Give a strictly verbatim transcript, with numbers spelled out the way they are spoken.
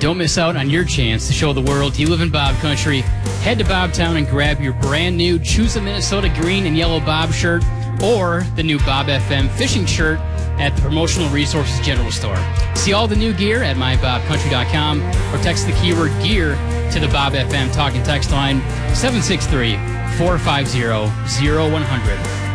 Don't miss out on your chance to show the world you live in Bob Country. Head to Bobtown and grab your brand new Choose a Minnesota green and yellow Bob shirt or the new Bob F M fishing shirt at the Promotional Resources General Store. See all the new gear at my bob country dot com or text the keyword gear to the Bob F M talk and text line seven six three, four five zero, zero one zero zero.